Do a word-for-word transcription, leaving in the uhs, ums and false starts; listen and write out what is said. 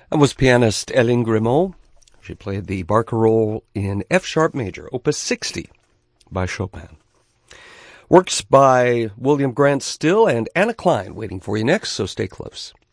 That was pianist Hélène Grimaud. She played the barcarolle in F sharp major, opus sixty by Chopin. Works by William Grant Still and Anna Klein waiting for you next, so stay close.